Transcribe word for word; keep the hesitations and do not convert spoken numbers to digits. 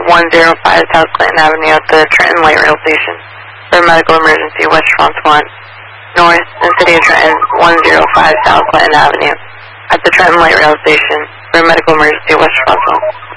one oh five South Clinton Avenue at the Trenton Light Rail Station for a medical emergency, West Response one. North and City of Trenton, one oh five South Clinton Avenue at the Trenton Light Rail Station for a medical emergency, West Response one.